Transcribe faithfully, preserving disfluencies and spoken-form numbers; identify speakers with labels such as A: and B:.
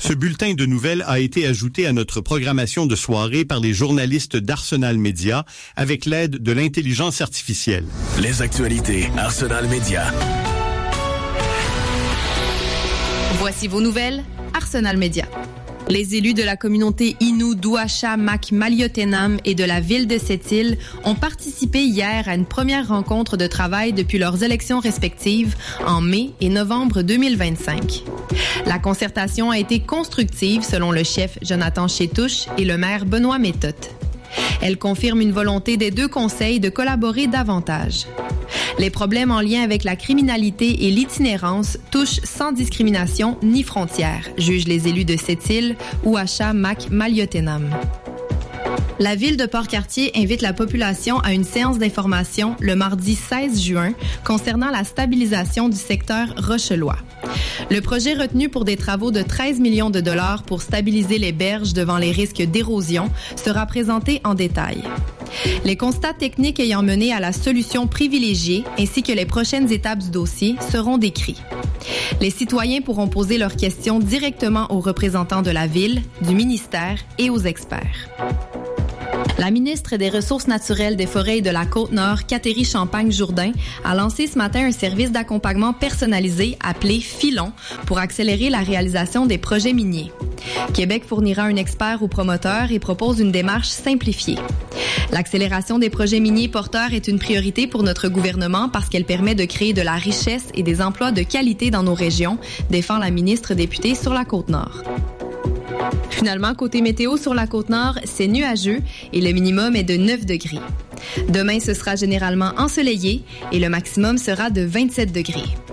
A: Ce bulletin de nouvelles a été ajouté à notre programmation de soirée par les journalistes d'Arsenal Média avec l'aide de l'intelligence artificielle.
B: Les actualités Arsenal Média.
C: Voici vos nouvelles, Arsenal Média. Les élus de la communauté Innu d'Ouacha Mac Maliotenam et de la ville de Sept-Îles ont participé hier à une première rencontre de travail depuis leurs élections respectives en mai et novembre deux mille vingt-cinq. La concertation a été constructive selon le chef Jonathan Chétouche et le maire Benoît Méthode. Elle confirme une volonté des deux conseils de collaborer davantage. Les problèmes en lien avec la criminalité et l'itinérance touchent sans discrimination ni frontières, jugent les élus de Sept-Îles, Ouacha Mac Maliotenam. La ville de Port-Cartier invite la population à une séance d'information le mardi seize juin concernant la stabilisation du secteur Rochelois. Le projet retenu pour des travaux de treize millions de dollars pour stabiliser les berges devant les risques d'érosion sera présenté en détail. Les constats techniques ayant mené à la solution privilégiée ainsi que les prochaines étapes du dossier seront décrits. Les citoyens pourront poser leurs questions directement aux représentants de la ville, du ministère et aux experts. La ministre des Ressources naturelles, des Forêts et de la Côte-Nord, Catherine Champagne-Jourdain, a lancé ce matin un service d'accompagnement personnalisé appelé Filon pour accélérer la réalisation des projets miniers. Québec fournira un expert ou promoteur et propose une démarche simplifiée. L'accélération des projets miniers porteurs est une priorité pour notre gouvernement parce qu'elle permet de créer de la richesse et des emplois de qualité dans nos régions, défend la ministre députée sur la Côte-Nord. Finalement, côté météo sur la Côte-Nord, c'est nuageux et le minimum est de neuf degrés. Demain, ce sera généralement ensoleillé et le maximum sera de vingt-sept degrés.